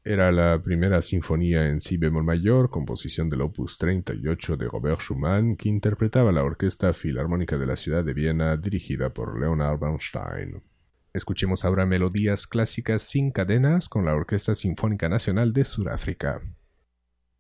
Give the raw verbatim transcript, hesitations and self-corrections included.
Era la primera sinfonía en si bemol mayor, composición del opus treinta y ocho de Robert Schumann, que interpretaba la Orquesta Filarmónica de la ciudad de Viena, dirigida por Leonard Bernstein. Escuchemos ahora melodías clásicas sin cadenas con la Orquesta Sinfónica Nacional de Sudáfrica.